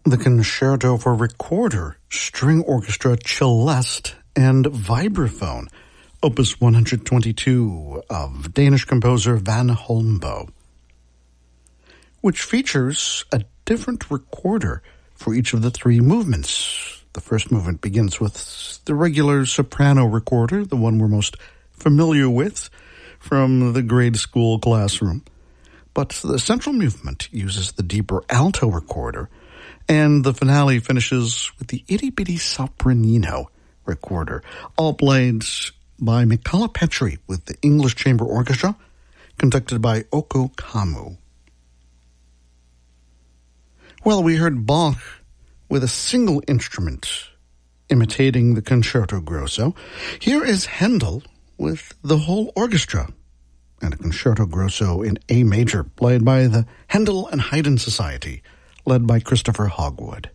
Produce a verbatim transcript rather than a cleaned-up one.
the Concerto for Recorder, String Orchestra, Celeste, and Vibraphone, Opus one hundred twenty-two of Danish composer Van Holmboe, which features a different recorder for each of the three movements. The first movement begins with the regular soprano recorder, the one we're most familiar with from the grade school classroom. But the central movement uses the deeper alto recorder, and the finale finishes with the itty-bitty sopranino recorder, all played by Michala Petri with the English Chamber Orchestra, conducted by Oko Kamu. Well, we heard Bach with a single instrument imitating the Concerto Grosso. Here is Handel with the whole orchestra and a Concerto Grosso in A major, played by the Handel and Haydn Society, led by Christopher Hogwood.